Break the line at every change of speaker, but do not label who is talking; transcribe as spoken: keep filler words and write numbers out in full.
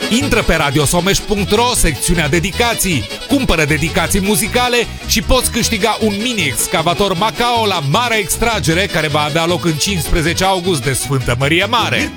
Intră pe radiosomeș punct ro, secțiunea dedicații, cumpără dedicații muzicale și poți câștiga un mini-excavator Macao la mare extragere care va avea loc în cincisprezece august de Sfântă Mărie Mare.